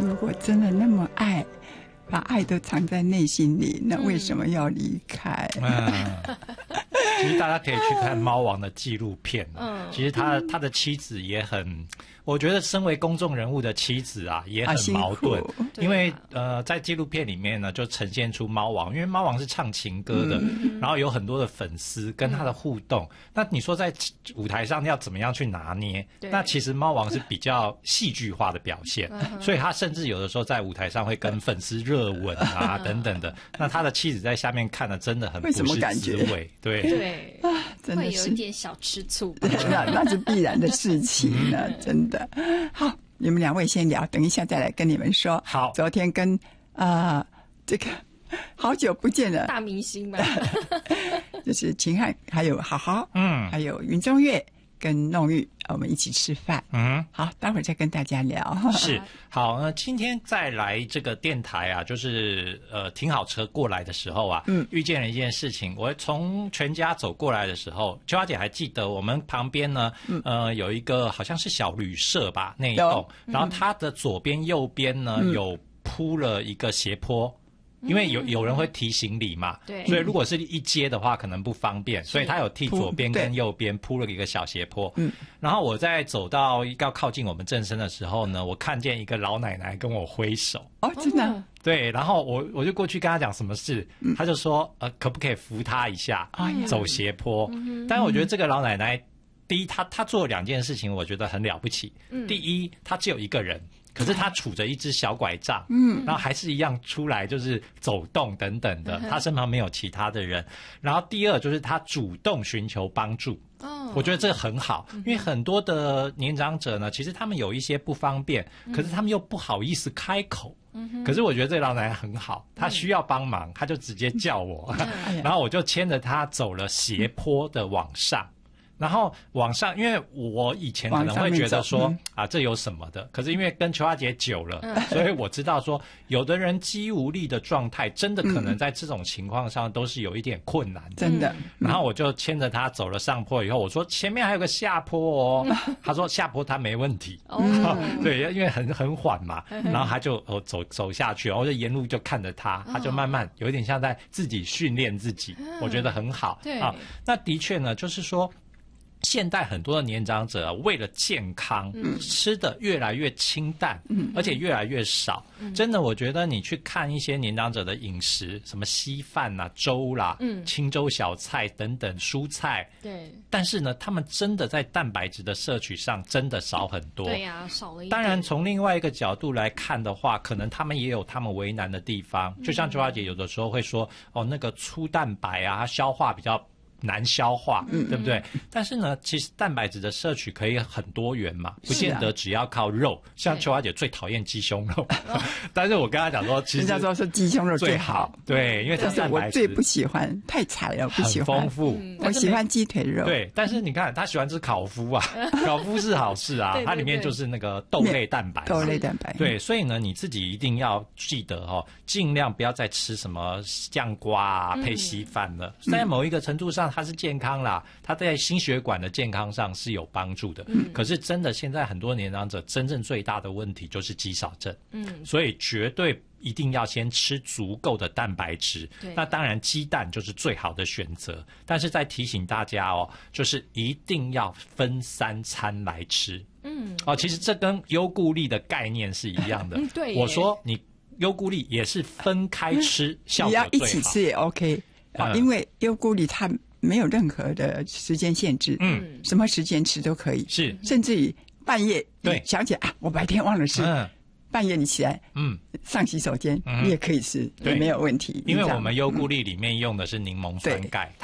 如果真的那么爱，把爱都藏在内心里，那为什么要离开？ 其实大家可以去看猫王的纪录片。其实他的妻子也很，我觉得身为公众人物的妻子啊，也很矛盾。因为在纪录片里面呢，就呈现出猫王，因为猫王是唱情歌的，然后有很多的粉丝跟他的互动。那你说在舞台上要怎么样去拿捏？那其实猫王是比较戏剧化的表现，所以他甚至有的时候在舞台上会跟粉丝热吻啊等等的。那他的妻子在下面看的真的很不是滋味，对， 真的会有一点小吃醋。 那是必然的事情了，真的。好，你们两位先聊，等一下再来跟你们说。 好， 昨天跟这个好久不见了大明星嘛， 就是秦汉还有好好，还有云中月跟弄玉，我们一起吃饭。好，待会儿再跟大家聊。 是，好，今天再来这个电台啊，就是停好车过来的时候啊，遇见了一件事情。我从全家走过来的时候，秋华姐还记得我们旁边呢，有一个好像是小旅社吧，那一栋，然后它的左边右边呢有铺了一个斜坡。因为有人会提行李嘛，对，所以如果是一阶的话，可能不方便，所以他有替左边跟右边铺了一个小斜坡。然后我在走到要靠近我们正身的时候呢，我看见一个老奶奶跟我挥手。 哦，真的？ 对，然后我就过去跟她讲什么事，她就说可不可以扶她一下，走斜坡。但是我觉得这个老奶奶，第一，她做了2件事情，我觉得很了不起。第一，她只有一个人。可是他杵着一只小拐杖，然后还是一样出来就是走动等等的，他身旁没有其他的人。然后第二就是他主动寻求帮助，我觉得这个很好，因为很多的年长者呢，其实他们有一些不方便，可是他们又不好意思开口。可是我觉得这个老奶奶很好，她需要帮忙，她就直接叫我，然后我就牵着她走了斜坡的往上。然后往上，因为我以前可能会觉得说这有什么的，可是因为跟秋花姐久了，所以我知道说，有的人肌无力的状态，真的可能在这种情况上都是有一点困难的， 真的。 然后我就牵着他走了上坡以后，我说前面还有个下坡哦，他说下坡他没问题，对，因为很缓嘛，然后他就走下去，然后就沿路就看着他就慢慢有一点像在自己训练自己，我觉得很好。对啊，那的确呢，就是说。现代很多的年长者为了健康，吃的越来越清淡，而且越来越少。真的，我觉得你去看一些年长者的饮食，什么稀饭啦、粥啦、清粥小菜等等蔬菜，对。但是呢，他们真的在蛋白质的摄取上真的少很多。 对呀，少了一点。 当然，从另外一个角度来看的话，可能他们也有他们为难的地方。就像周华姐有的时候会说，那个粗蛋白啊，它消化比较难消化，对不对？但是呢，其实蛋白质的摄取可以很多元嘛，不见得只要靠肉。像秋华姐最讨厌鸡胸肉，但是我跟她讲说，其实人家说是鸡胸肉最好， 对，因为它蛋白质我最不喜欢太柴了，不喜欢很丰富。 我喜欢鸡腿肉， 对，但是你看她喜欢吃烤麸啊，烤麸是好事啊，它里面就是那个豆类蛋白，对，所以呢，你自己一定要记得尽量不要再吃什么酱瓜啊配稀饭了，在某一个程度上。它是健康啦，它在心血管的健康上是有帮助的。可是真的现在很多年长者真正最大的问题就是肌少症。所以绝对一定要先吃足够的蛋白质。那当然鸡蛋就是最好的选择，但是再提醒大家就是一定要分3餐来吃。其实这跟优固力的概念是一样的。对，我说你优固力也是分开吃，效果最好。 你要一起吃也 OK。因为优固力它没有任何的时间限制，什么时间吃都可以，是，甚至于半夜对想起我白天忘了吃，半夜你起来，上洗手间，你也可以吃，也没有问题。 因为我们优固力里面用的是柠檬酸钙。